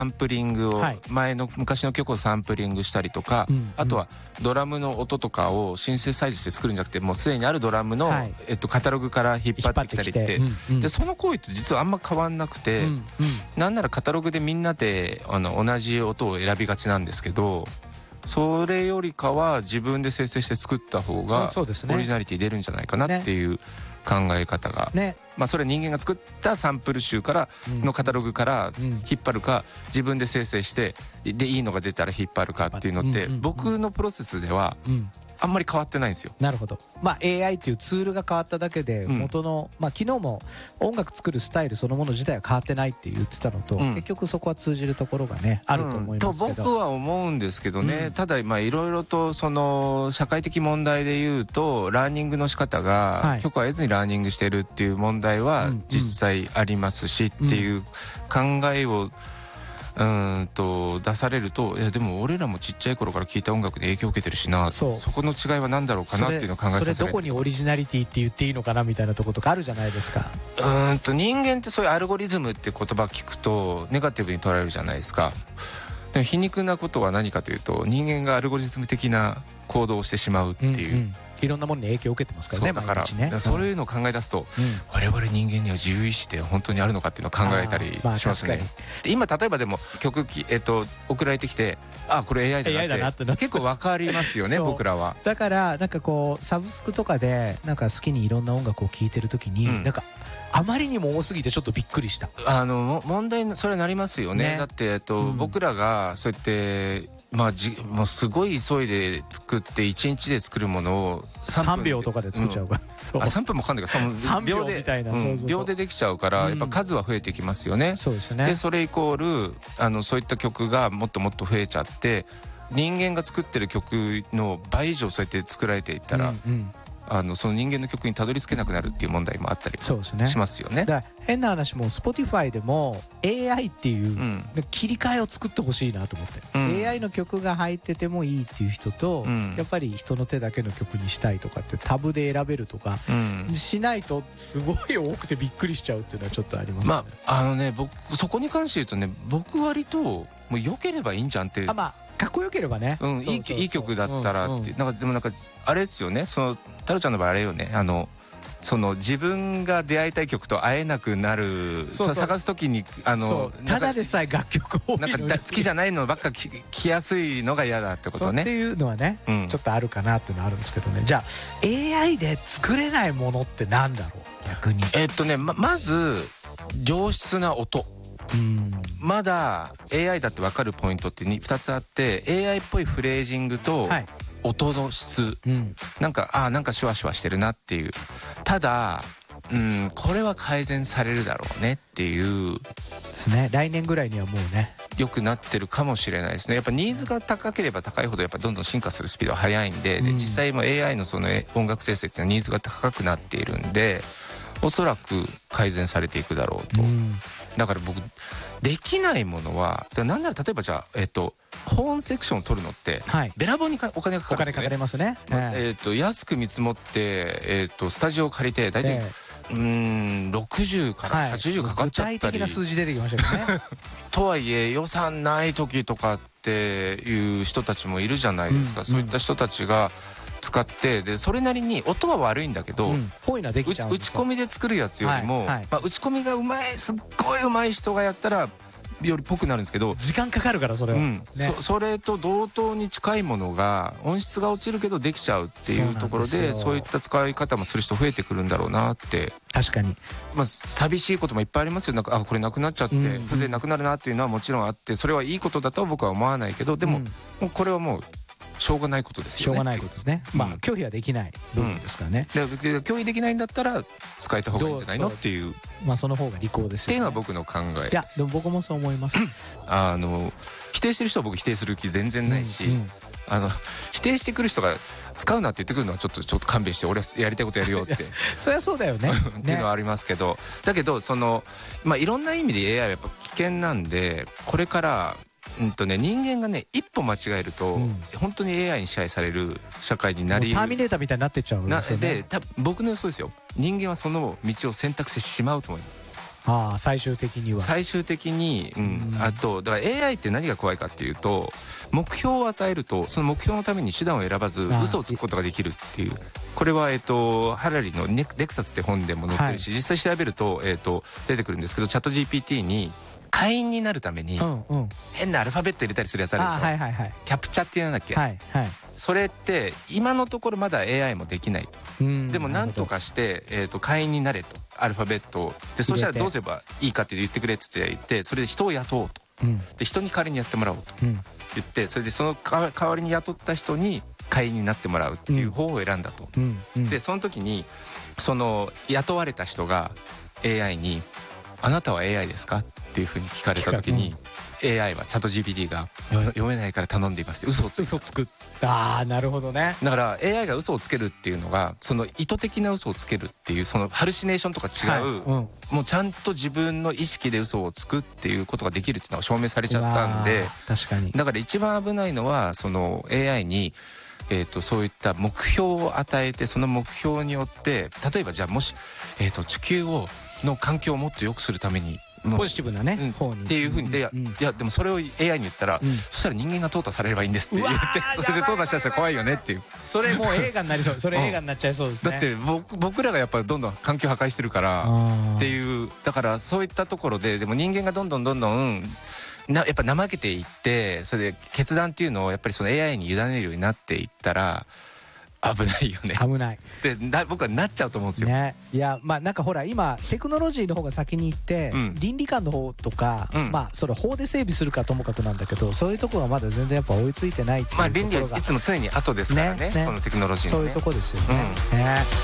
サンプリングを、前の昔の曲をサンプリングしたりとか、あとはドラムの音とかをシンセサイズして作るんじゃなくて、もうすでにあるドラムの、カタログから引っ張ってきたりって、でその行為って実はあんま変わんなくて、なんならカタログでみんなで同じ音を選びがちなんですけど、それよりかは自分で生成して作った方がオリジナリティ出るんじゃないかなっていう考え方が、まあそれは人間が作ったサンプル集からのカタログから引っ張るか、自分で生成してでいいのが出たら引っ張るかっていうのって、僕のプロセスではあんまり変わってないんですよ。 なるほど。まあ AI っていうツールが変わっただけで元の、まあ昨日も音楽作るスタイルそのもの自体は変わってないって言ってたのと、結局そこは通じるところがねあると思いますけど、 と僕は思うんですけどね。ただまあいろいろとその社会的問題で言うと、ラーニングの仕方が許可を得ずにラーニングしてるっていう問題は実際ありますしっていう考えを出されると、いやでも俺らもちっちゃい頃から聴いた音楽で影響を受けてるしな、そこの違いは何だろうかなっていうのを考えさせられる。 それどこにオリジナリティって言っていいのかなみたいなところとかあるじゃないですか。 人間ってそういうアルゴリズムって言葉聞くとネガティブに捉えるじゃないですか。でも皮肉なことは何かというと、人間がアルゴリズム的な行動をしてしまうっていう、 いろんなものに影響を受けてますからね。 そうだから、そういうのを考え出すと、我々人間には自由意志って本当にあるのかっていうのを考えたりしますね。今例えばでも曲送られてきて、あこれ AI だなって結構わかりますよね僕らは。 だからなんかこうサブスクとかでなんか好きにいろんな音楽を聴いてるときに、なんかあまりにも多すぎてちょっとびっくりした。 問題にそれはなりますよね。だって僕らがそうやってもうすごい急いで作って1日で作るものを 3秒とかで作っちゃうから、 3分もかかんないから 3秒みたいな秒でできちゃうから、やっぱ数は増えてきますよね。 そうですね。 でそれイコールそういった曲がもっともっと増えちゃって、人間が作ってる曲の倍以上そうやって作られていったら、その人間の曲にたどり着けなくなるっていう問題もあったりしますよね。 だから変な話も Spotify でも AI っていう切り替えを作ってほしいなと思って、AI の曲が入っててもいいっていう人と、やっぱり人の手だけの曲にしたいとかってタブで選べるとか、しないとすごい多くてびっくりしちゃうっていうのはちょっとありますね。 僕そこに関して言うとね、僕割ともう良ければいいんじゃんって。 かっこよければね、 いい曲だったらって。でもなんかあれですよね、太郎ちゃんの場合あれよね、自分が出会いたい曲と会えなくなる、探すときにただでさえ楽曲多いのになんか好きじゃないのばっか聴きやすいのが嫌だってことね。 っていうのはね、ちょっとあるかなっていうのはあるんですけどね。じゃあ AI で作れないものってなんだろう逆に。 まず良質な音。まだ AI だって分かるポイントって2つあって、 AI っぽいフレージングと音の質、なんかシュワシュワしてるなっていう。ただこれは改善されるだろうねっていうですね。来年ぐらいにはもうね良くなってるかもしれないですね。やっぱニーズが高ければ高いほどやっぱどんどん進化するスピードは速いんで、実際も AI のその音楽生成っていうのはニーズが高くなっているんで、おそらく改善されていくだろうと。だから僕できないものは、なんなら例えばじゃあ保音セクションを取るのってべらぼうにお金がかかるんですね。 お金かかりますね。 安く見積もってスタジオを借りて大体60から80かかっちゃったり、 具体的な数字出てきましたけどねとはいえ予算ない時とかっていう人たちもいるじゃないですか。そういった人たちが使って、でそれなりに音は悪いんだけど、打ち込みで作るやつよりも、打ち込みがすっごい上手い人がやったらよりぽくなるんですけど、 時間かかるからそれは、 それと同等に近いものが音質が落ちるけどできちゃうっていうところで、そういった使い方もする人増えてくるんだろうなって。 確かに寂しいこともいっぱいありますよ。なんかこれなくなっちゃって風情なくなるなっていうのはもちろんあって、それはいいことだとは僕は思わないけど、でもこれはもうしょうがないことですよね。 しょうがないことですね。拒否はできない部分ですからね。 拒否できないんだったら使えた方がいいんじゃないのっていう。 その方が利口ですよね。 っていうのは僕の考え。 いやでも僕もそう思います否定してる人は僕否定する気全然ないし、否定してくる人が使うなって言ってくるのはちょっと勘弁して、俺はやりたいことやるよってそりゃそうだよねっていうのはありますけど、だけどいろんな意味で AI はやっぱ危険なんで、これから人間がね一歩間違えると本当に AI に支配される社会になり、 ターミネーターみたいになってっちゃうんですよね。 で僕の予想ですよ、人間はその道を選択してしまうと思います。 最終的には。 最終的に、あとだから AI って何が怖いかっていうと、目標を与えるとその目標のために手段を選ばず嘘をつくことができるっていう。これはハラリのネクサスって本でも載ってるし、実際調べると出てくるんですけど、チャット GPT に会員になるために変なアルファベット入れたりするやつあるでしょ。キャプチャっていうんだっけ。それって今のところまだ AI もできないと。でも何とかして会員になれと、アルファベットをで、そうしたらどうすればいいかって言ってくれって言ってそれで人を雇おうと、で人に代わりにやってもらおうと言って、それでその代わりに雇った人に会員になってもらうっていう方法を選んだと。でその時にその雇われた人が AI に「あなたは AI ですか?」っていうふうに聞かれた時に、AI はチャット GPT が読めないから頼んでいますって嘘をつく。 なるほどね。 だから AI が嘘をつけるっていうのが、その意図的な嘘をつけるっていう、そのハルシネーションとか違う、もうちゃんと自分の意識で嘘をつくっていうことができるっていうのが証明されちゃったんで、 確かに。 だから一番危ないのはその AI にそういった目標を与えて、その目標によって例えばじゃあもし地球の環境をもっと良くするためにポジティブなね、方にっていうふうにで、いやでもそれを AI に言ったら、そしたら人間が淘汰されればいいんですって言って、それで淘汰したら怖いよねっていう。 それもう映画になりそう。それ映画になっちゃいそうですね。 だって僕らがやっぱりどんどん環境破壊してるからっていう。だからそういったところで、でも人間がどんどんやっぱ怠けていって、それで決断っていうのをやっぱりその AI に委ねるようになっていったら危ないよね。 危ないで僕はなっちゃうと思うんですよ。 ね、いやなんかほら今テクノロジーの方が先に行って、倫理観の方とか、それ法で整備するかともかくなんだけど、そういうところがまだ全然やっぱ追いついてないっていうところが。 倫理はいつも常に後ですからね、そのテクノロジーのね。 そういうところですよね。